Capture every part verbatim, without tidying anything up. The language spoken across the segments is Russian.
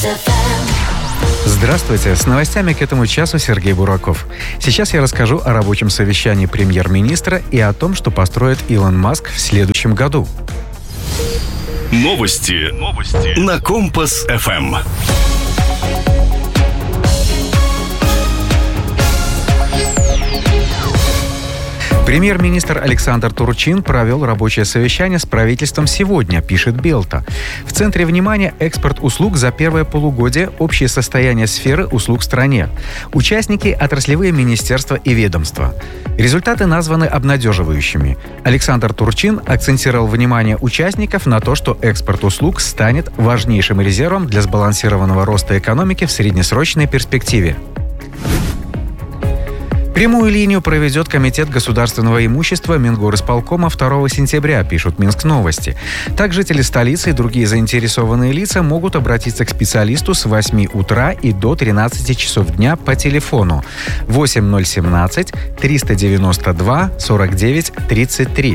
Здравствуйте! С новостями к этому часу Сергей Бураков. Сейчас я расскажу о рабочем совещании премьер-министра и о том, что построит Илон Маск в следующем году. Новости, Новости. на Компас эф эм. Премьер-министр Александр Турчин провел рабочее совещание с правительством сегодня, пишет Белта. В центре внимания экспорт услуг за первое полугодие, общее состояние сферы услуг в стране. Участники – отраслевые министерства и ведомства. Результаты названы обнадеживающими. Александр Турчин акцентировал внимание участников на то, что экспорт услуг станет важнейшим резервом для сбалансированного роста экономики в среднесрочной перспективе. Прямую линию проведет Комитет государственного имущества Мингорисполкома второго сентября, пишут Минск Новости. Так жители столицы и другие заинтересованные лица могут обратиться к специалисту с восьми утра и до тринадцати часов дня по телефону восемь ноль один семь триста девяносто два сорок девять тридцать три.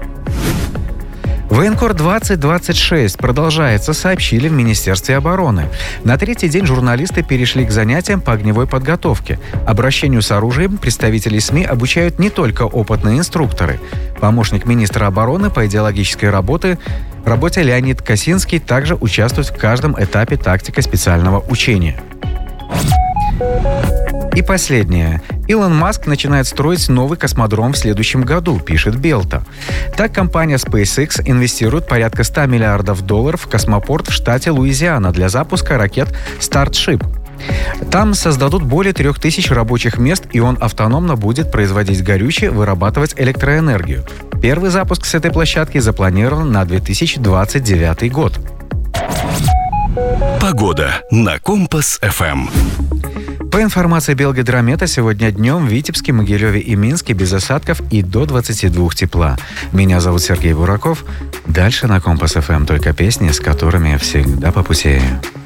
Военкор двадцать двадцать шесть продолжается, сообщили в Министерстве обороны. На третий день журналисты перешли к занятиям по огневой подготовке. Обращению с оружием представителей СМИ обучают не только опытные инструкторы. Помощник министра обороны по идеологической работе, работе Леонид Косинский также участвует в каждом этапе тактико-специального учения. И последнее. Илон Маск начинает строить новый космодром в следующем году, пишет Белта. Так, компания SpaceX инвестирует порядка ста миллиардов долларов в космопорт в штате Луизиана для запуска ракет Starship. Там создадут более трех тысяч рабочих мест, и он автономно будет производить горючее, вырабатывать электроэнергию. Первый запуск с этой площадки запланирован на две тысячи двадцать девятый год. Погода на Компас эф эм. По информации Белгидромета, сегодня днем в Витебске, Могилеве и Минске без осадков и до двадцати двух тепла. Меня зовут Сергей Бураков. Дальше на Компас эф эм только песни, с которыми всегда по пути.